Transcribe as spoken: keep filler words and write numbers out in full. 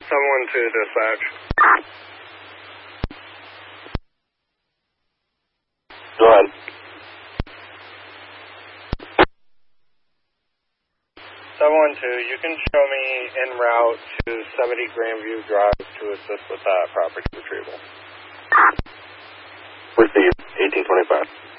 seven one two dispatch. Go ahead. seven one two, you can show me en route to seventy Grandview Drive to assist with that property retrieval. Received, eighteen twenty-five.